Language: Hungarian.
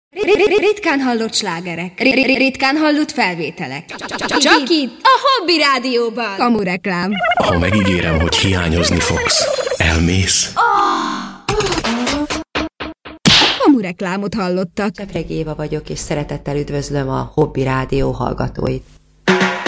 Ritkán hallott slágerek. Ritkán hallott felvételek. Csak itt, a Hobby Rádióban. Kamureklám. Ha megígérem, hogy hiányozni fogsz, elmész? Kamureklámot hallottak. Csepregi Éva vagyok, és szeretettel üdvözlöm a Hobby Rádió hallgatóit.